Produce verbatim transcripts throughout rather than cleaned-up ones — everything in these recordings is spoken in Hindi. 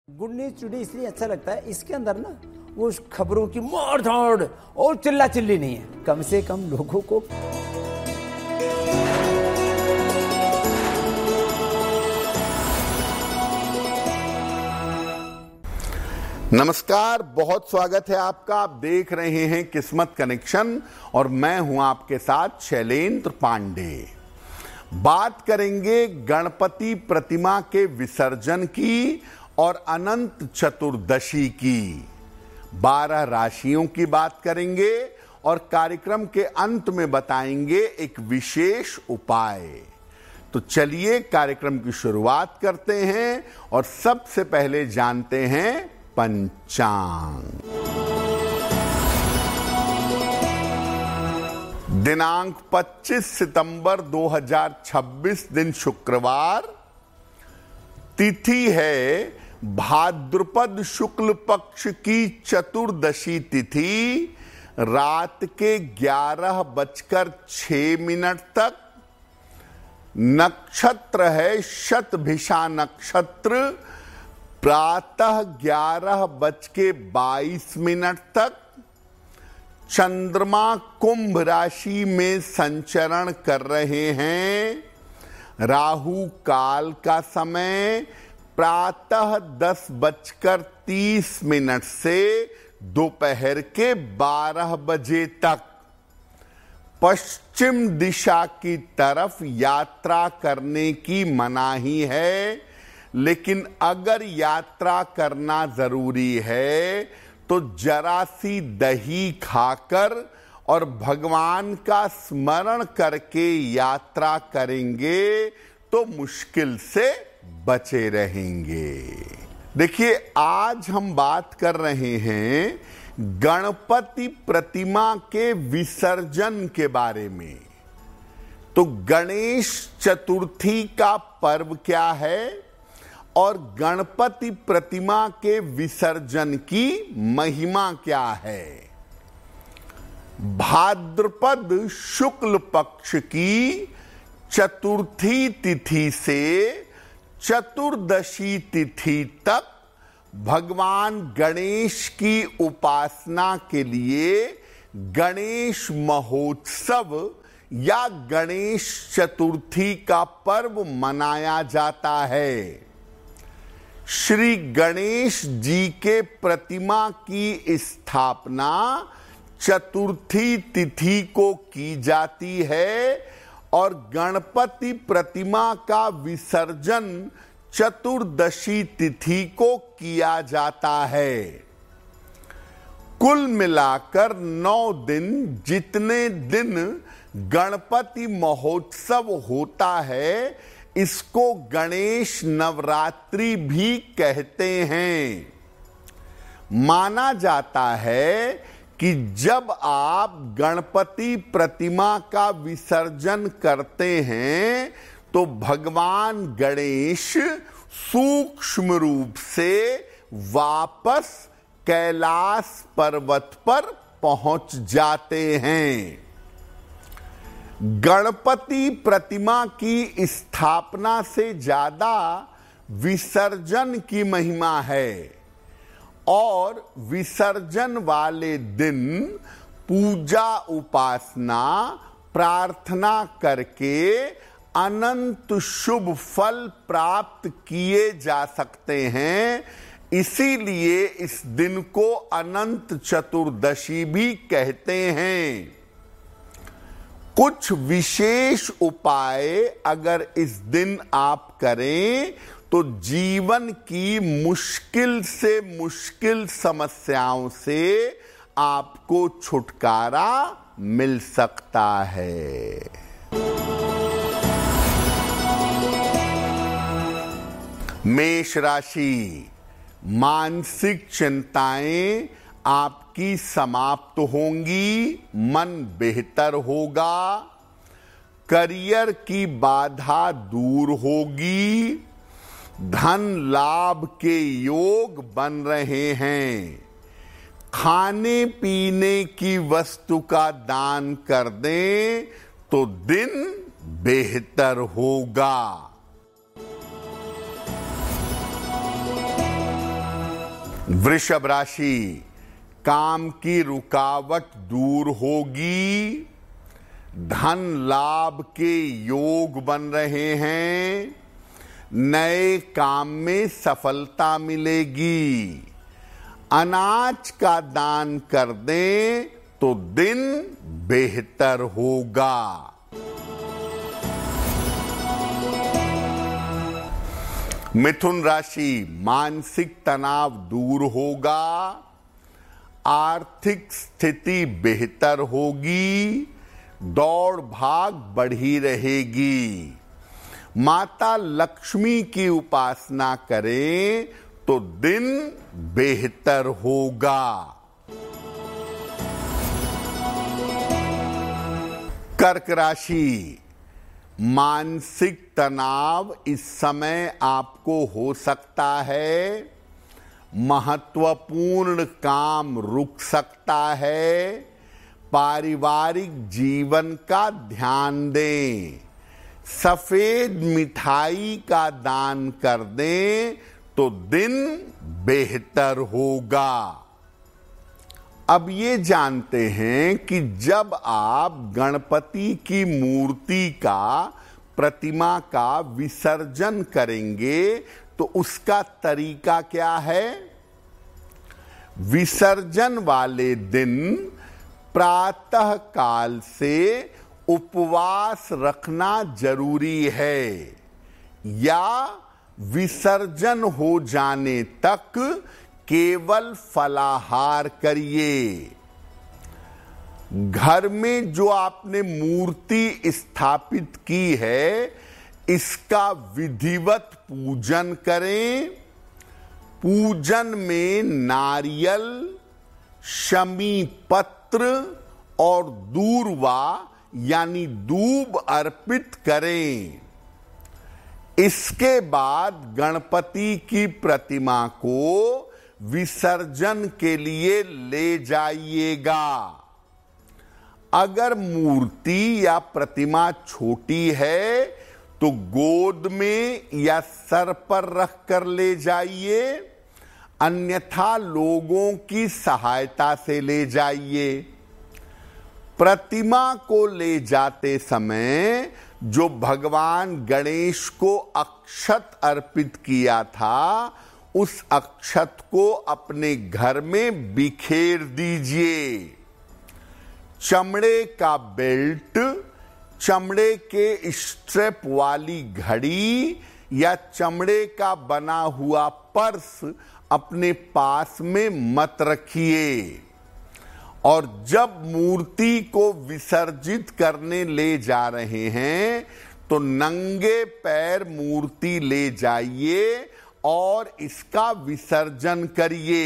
गुड न्यूज टुडे इसलिए अच्छा लगता है, इसके अंदर ना वो खबरों की मोड़ धाड़ और चिल्ला चिल्ली नहीं है, कम से कम लोगों को नमस्कार, बहुत स्वागत है आपका। आप देख रहे हैं किस्मत कनेक्शन और मैं हूं आपके साथ शैलेंद्र पांडे। बात करेंगे गणपति प्रतिमा के विसर्जन की और अनंत चतुर्दशी की। बारह राशियों की बात करेंगे और कार्यक्रम के अंत में बताएंगे एक विशेष उपाय। तो चलिए कार्यक्रम की शुरुआत करते हैं और सबसे पहले जानते हैं पंचांग। दिनांक पच्चीस सितंबर दो हज़ार छब्बीस, दिन शुक्रवार। तिथि है भाद्रपद शुक्ल पक्ष की चतुर्दशी तिथि, रात के ग्यारह बजकर छह मिनट तक। नक्षत्र है शतभिषा नक्षत्र, प्रातः ग्यारह बज के बाईस मिनट तक। चंद्रमा कुंभ राशि में संचरण कर रहे हैं। राहु काल का समय प्रातः दस बजकर तीस मिनट से दोपहर के बारह बजे तक। पश्चिम दिशा की तरफ यात्रा करने की मनाही है, लेकिन अगर यात्रा करना जरूरी है तो जरा सी दही खाकर और भगवान का स्मरण करके यात्रा करेंगे तो मुश्किल से बचे रहेंगे। देखिए, आज हम बात कर रहे हैं गणपति प्रतिमा के विसर्जन के बारे में। तो गणेश चतुर्थी का पर्व क्या है और गणपति प्रतिमा के विसर्जन की महिमा क्या है। भाद्रपद शुक्ल पक्ष की चतुर्थी तिथि से चतुर्दशी तिथि तक भगवान गणेश की उपासना के लिए गणेश महोत्सव या गणेश चतुर्थी का पर्व मनाया जाता है। श्री गणेश जी के प्रतिमा की स्थापना चतुर्थी तिथि को की जाती है और गणपति प्रतिमा का विसर्जन चतुर्दशी तिथि को किया जाता है। कुल मिलाकर नौ दिन, जितने दिन गणपति महोत्सव होता है, इसको गणेश नवरात्रि भी कहते हैं। माना जाता है कि जब आप गणपति प्रतिमा का विसर्जन करते हैं तो भगवान गणेश सूक्ष्म रूप से वापस कैलाश पर्वत पर पहुंच जाते हैं। गणपति प्रतिमा की स्थापना से ज्यादा विसर्जन की महिमा है और विसर्जन वाले दिन पूजा उपासना प्रार्थना करके अनंत शुभ फल प्राप्त किए जा सकते हैं। इसीलिए इस दिन को अनंत चतुर्दशी भी कहते हैं। कुछ विशेष उपाय अगर इस दिन आप करें तो जीवन की मुश्किल से मुश्किल समस्याओं से आपको छुटकारा मिल सकता है। मेष राशि, मानसिक चिंताएं आपकी समाप्त होंगी, मन बेहतर होगा। करियर की बाधा दूर होगी। धन लाभ के योग बन रहे हैं। खाने पीने की वस्तु का दान कर दें तो दिन बेहतर होगा। वृषभ राशि, काम की रुकावट दूर होगी, धन लाभ के योग बन रहे हैं, नए काम में सफलता मिलेगी। अनाज का दान कर दें तो दिन बेहतर होगा। मिथुन राशि, मानसिक तनाव दूर होगा, आर्थिक स्थिति बेहतर होगी, दौड़ भाग बढ़ी रहेगी। माता लक्ष्मी की उपासना करें तो दिन बेहतर होगा। कर्क राशि, मानसिक तनाव इस समय आपको हो सकता है, महत्वपूर्ण काम रुक सकता है, पारिवारिक जीवन का ध्यान दें, सफेद मिठाई का दान कर दें तो दिन बेहतर होगा। अब ये जानते हैं कि जब आप गणपति की मूर्ति का, प्रतिमा का विसर्जन करेंगे तो उसका तरीका क्या है। विसर्जन वाले दिन प्रातः काल से उपवास रखना जरूरी है या विसर्जन हो जाने तक केवल फलाहार करिए। घर में जो आपने मूर्ति स्थापित की है, इसका विधिवत पूजन करें। पूजन में नारियल, शमी पत्र और दूर्वा यानी दूब अर्पित करें। इसके बाद गणपति की प्रतिमा को विसर्जन के लिए ले जाइएगा। अगर मूर्ति या प्रतिमा छोटी है तो गोद में या सर पर रख कर ले जाइए, अन्यथा लोगों की सहायता से ले जाइए। प्रतिमा को ले जाते समय जो भगवान गणेश को अक्षत अर्पित किया था, उस अक्षत को अपने घर में बिखेर दीजिए। चमड़े का बेल्ट, चमड़े के स्ट्रैप वाली घड़ी या चमड़े का बना हुआ पर्स अपने पास में मत रखिए। और जब मूर्ति को विसर्जित करने ले जा रहे हैं तो नंगे पैर मूर्ति ले जाइए और इसका विसर्जन करिए।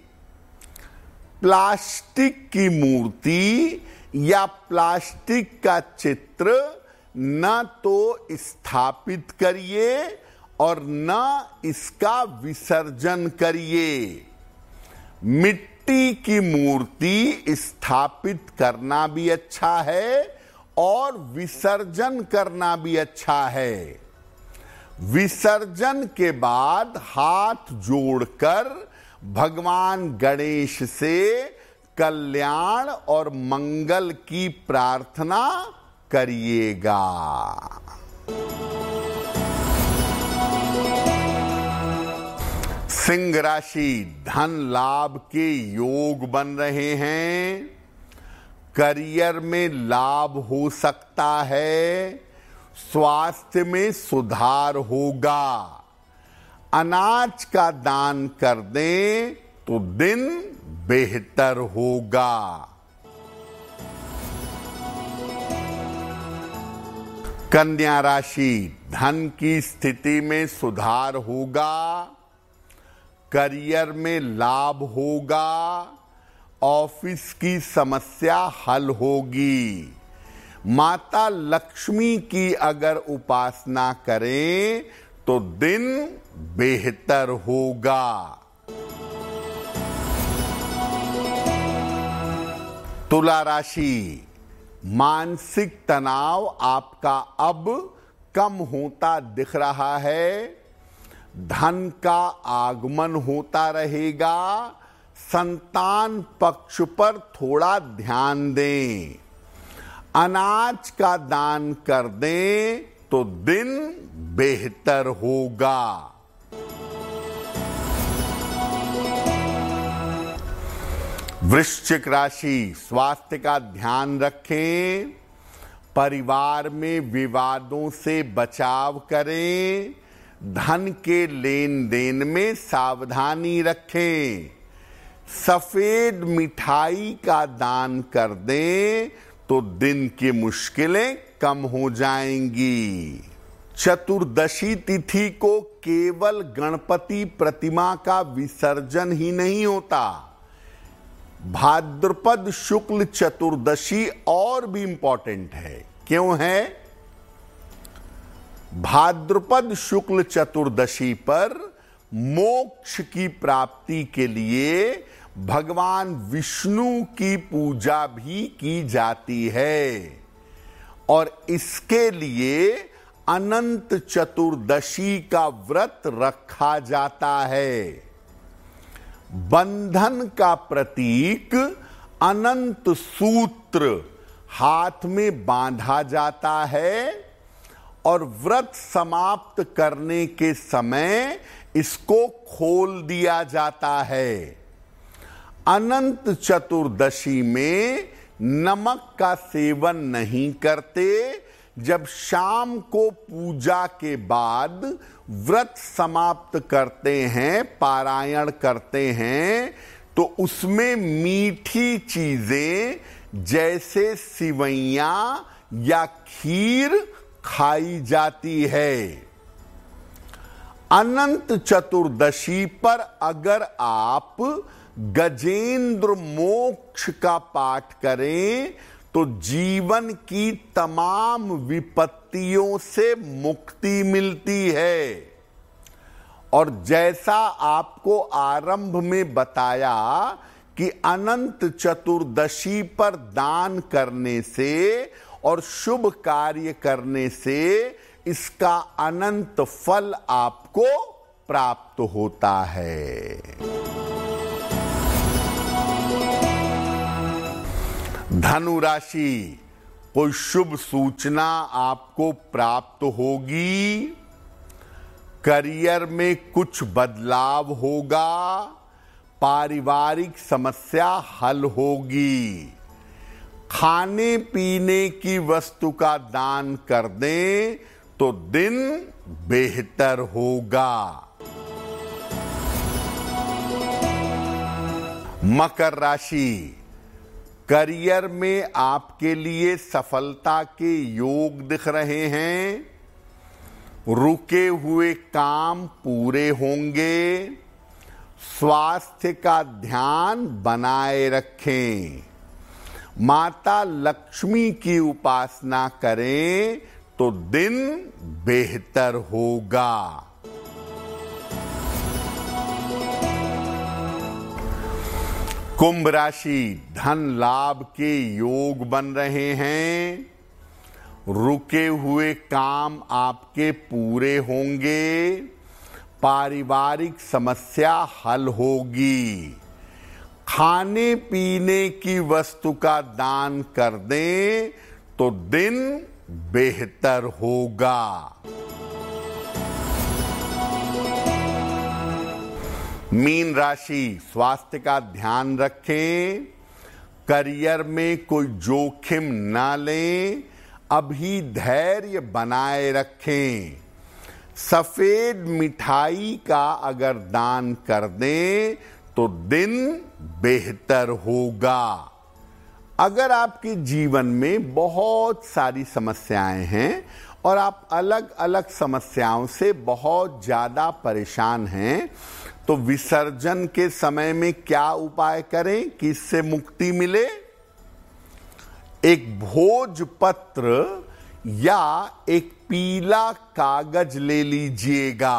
प्लास्टिक की मूर्ति या प्लास्टिक का चित्र न तो स्थापित करिए और न इसका विसर्जन करिए। मिट्टी की मूर्ति स्थापित करना भी अच्छा है और विसर्जन करना भी अच्छा है। विसर्जन के बाद हाथ जोड़कर भगवान गणेश से कल्याण और मंगल की प्रार्थना करिएगा। सिंह राशि, धन लाभ के योग बन रहे हैं, करियर में लाभ हो सकता है, स्वास्थ्य में सुधार होगा। अनाज का दान कर दें तो दिन बेहतर होगा। कन्या राशि, धन की स्थिति में सुधार होगा, करियर में लाभ होगा, ऑफिस की समस्या हल होगी। माता लक्ष्मी की अगर उपासना करें तो दिन बेहतर होगा। तुला राशि, मानसिक तनाव आपका अब कम होता दिख रहा है, धन का आगमन होता रहेगा। संतान पक्ष पर थोड़ा ध्यान दें। अनाज का दान कर दें तो दिन बेहतर होगा। वृश्चिक राशि, स्वास्थ्य का ध्यान रखें। परिवार में विवादों से बचाव करें। धन के लेन देन में सावधानी रखें। सफेद मिठाई का दान कर दें तो दिन की मुश्किलें कम हो जाएंगी। चतुर्दशी तिथि को केवल गणपति प्रतिमा का विसर्जन ही नहीं होता, भाद्रपद शुक्ल चतुर्दशी और भी इंपॉर्टेंट है। क्यों है? भाद्रपद शुक्ल चतुर्दशी पर मोक्ष की प्राप्ति के लिए भगवान विष्णु की पूजा भी की जाती है और इसके लिए अनंत चतुर्दशी का व्रत रखा जाता है। बंधन का प्रतीक अनंत सूत्र हाथ में बांधा जाता है और व्रत समाप्त करने के समय इसको खोल दिया जाता है। अनंत चतुर्दशी में नमक का सेवन नहीं करते। जब शाम को पूजा के बाद व्रत समाप्त करते हैं, पारायण करते हैं, तो उसमें मीठी चीजें जैसे सिवैयां या खीर खाई जाती है। अनंत चतुर्दशी पर अगर आप गजेंद्र मोक्ष का पाठ करें तो जीवन की तमाम विपत्तियों से मुक्ति मिलती है। और जैसा आपको आरंभ में बताया कि अनंत चतुर्दशी पर दान करने से और शुभ कार्य करने से इसका अनंत फल आपको प्राप्त होता है। धनु राशि, कोई शुभ सूचना आपको प्राप्त होगी। करियर में कुछ बदलाव होगा। पारिवारिक समस्या हल होगी। खाने पीने की वस्तु का दान कर दें तो दिन बेहतर होगा। मकर राशि, करियर में आपके लिए सफलता के योग दिख रहे हैं। रुके हुए काम पूरे होंगे। स्वास्थ्य का ध्यान बनाए रखें। माता लक्ष्मी की उपासना करें तो दिन बेहतर होगा। कुंभ राशि, धन लाभ के योग बन रहे हैं। रुके हुए काम आपके पूरे होंगे। पारिवारिक समस्या हल होगी। खाने पीने की वस्तु का दान कर दें तो दिन बेहतर होगा। मीन राशि, स्वास्थ्य का ध्यान रखें। करियर में कोई जोखिम ना लें। अभी धैर्य बनाए रखें। सफेद मिठाई का अगर दान कर दें तो दिन बेहतर होगा। अगर आपके जीवन में बहुत सारी समस्याएं हैं और आप अलग अलग समस्याओं से बहुत ज्यादा परेशान हैं, तो विसर्जन के समय में क्या उपाय करें कि इससे मुक्ति मिले? एक भोजपत्र या एक पीला कागज ले लीजिएगा।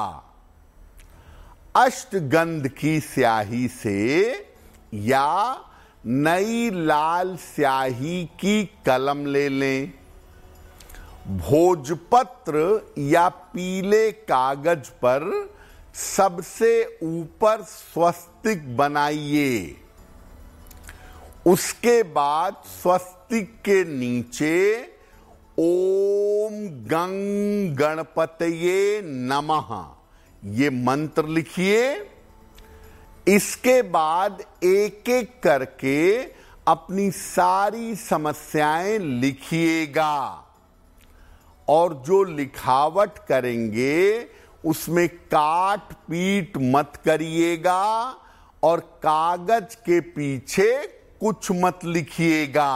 अष्टगंध की स्याही से या नई लाल स्याही की कलम ले लें। भोजपत्र या पीले कागज पर सबसे ऊपर स्वस्तिक बनाइए। उसके बाद स्वस्तिक के नीचे ओम गंग गणपतये नमः ये मंत्र लिखिए। इसके बाद एक एक करके अपनी सारी समस्याएं लिखिएगा और जो लिखावट करेंगे उसमें काट पीट मत करिएगा और कागज के पीछे कुछ मत लिखिएगा।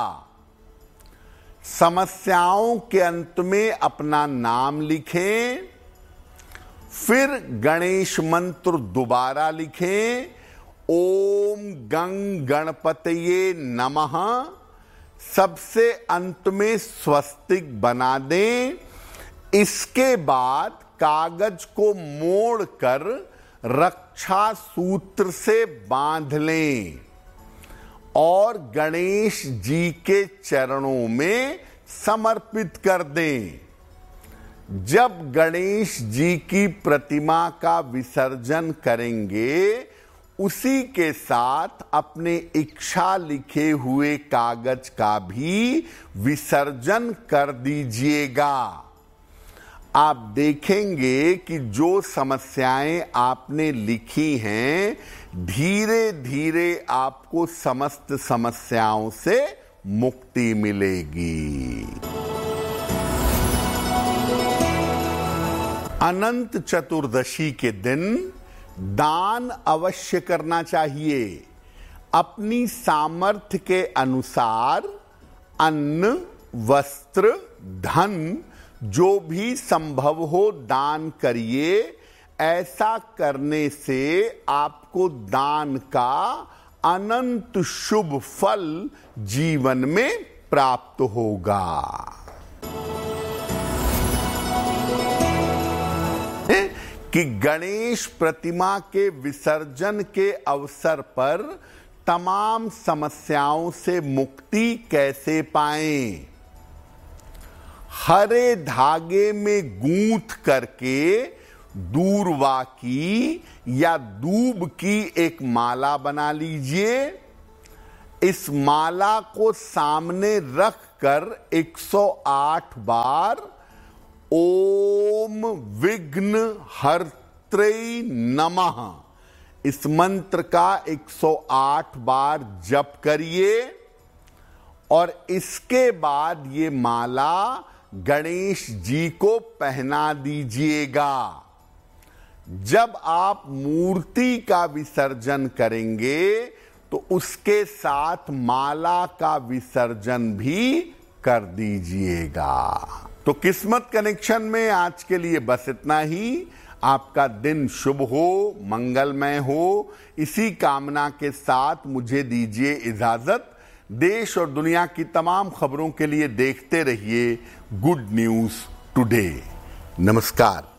समस्याओं के अंत में अपना नाम लिखें, फिर गणेश मंत्र दोबारा लिखें, ओम गंग गणपतये नमः, सबसे अंत में स्वस्तिक बना दें। इसके बाद कागज को मोड़कर रक्षा सूत्र से बांध लें और गणेश जी के चरणों में समर्पित कर दें। जब गणेश जी की प्रतिमा का विसर्जन करेंगे उसी के साथ अपने इच्छा लिखे हुए कागज का भी विसर्जन कर दीजिएगा। आप देखेंगे कि जो समस्याएं आपने लिखी हैं धीरे धीरे आपको समस्त समस्याओं से मुक्ति मिलेगी। अनंत चतुर्दशी के दिन दान अवश्य करना चाहिए। अपनी सामर्थ्य के अनुसार अन्न, वस्त्र, धन जो भी संभव हो दान करिए। ऐसा करने से आपको दान का अनंत शुभ फल जीवन में प्राप्त होगा। कि गणेश प्रतिमा के विसर्जन के अवसर पर तमाम समस्याओं से मुक्ति कैसे पाएं? हरे धागे में गूंथ करके दूर्वा की या दूब की एक माला बना लीजिए। इस माला को सामने रखकर एक सौ आठ बार ओम विघ्न हर्त्रे नमः इस मंत्र का एक सौ आठ बार जप करिए और इसके बाद ये माला गणेश जी को पहना दीजिएगा। जब आप मूर्ति का विसर्जन करेंगे तो उसके साथ माला का विसर्जन भी कर दीजिएगा। तो किस्मत कनेक्शन में आज के लिए बस इतना ही। आपका दिन शुभ हो, मंगलमय हो, इसी कामना के साथ मुझे दीजिए इजाजत। देश और दुनिया की तमाम खबरों के लिए देखते रहिए गुड न्यूज टुडे। नमस्कार।